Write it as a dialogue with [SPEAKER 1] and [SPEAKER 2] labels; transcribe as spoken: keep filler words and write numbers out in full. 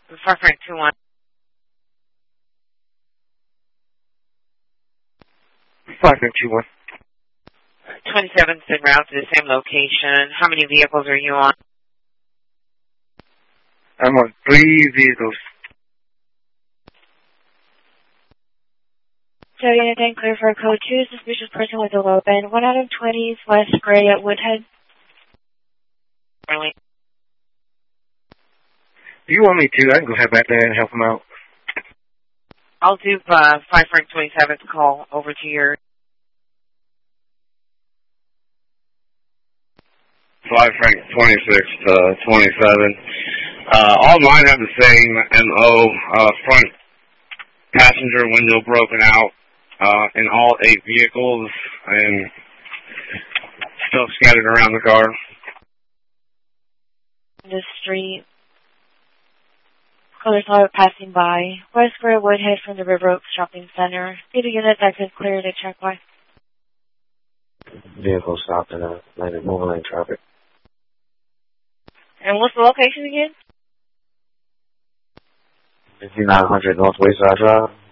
[SPEAKER 1] five Frank two one.
[SPEAKER 2] five Frank two one.
[SPEAKER 1] twenty-seventh en route to the same location. How many vehicles are you on?
[SPEAKER 2] I'm on three vehicles.
[SPEAKER 3] So unit ten clear for code two, suspicious person with a low bend. one out of twenty West Gray at Woodhead.
[SPEAKER 1] Really?
[SPEAKER 2] If you want me to, I can go head back there and help him out.
[SPEAKER 1] I'll do uh, five Frank twenty-seventh call over to your...
[SPEAKER 4] five Frank twenty-six to twenty-seven. Uh, all mine have the same M O, uh, front passenger window broken out, uh, in all eight vehicles, and stuff scattered around the car.
[SPEAKER 3] The street. Color saw it passing by. West Square Woodhead from the River Oaks Shopping Center. Need a unit that could clear to check why.
[SPEAKER 5] Vehicle stopped in a lane of moving lane traffic.
[SPEAKER 1] And what's the location again?
[SPEAKER 5] fifty-nine hundred North Wayside Drive.